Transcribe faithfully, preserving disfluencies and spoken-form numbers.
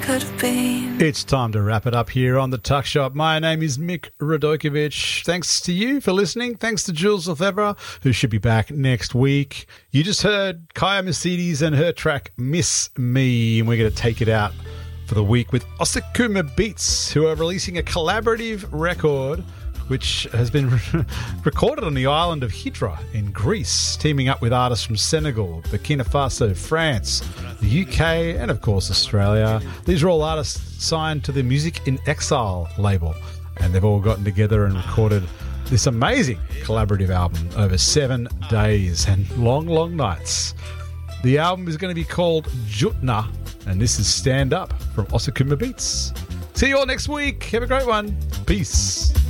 could have been. It's time to wrap it up here on the Tuck Shop. My name is Mick Radokovic. Thanks to you for listening. Thanks to Jules Lefebvre, who should be back next week. You just heard Kaya Mercedes and her track Miss Me, and we're going to take it out for the week with Osakuma Beats, who are releasing a collaborative record which has been re- recorded on the island of Hydra in Greece, teaming up with artists from Senegal, Burkina Faso, France, the U K, and of course Australia. These are all artists signed to the Music in Exile label, and they've all gotten together and recorded this amazing collaborative album over seven days and long, long nights. The album is going to be called Jutna, and this is Stand Up from Osakuma Beats. See you all next week. Have a great one. Peace.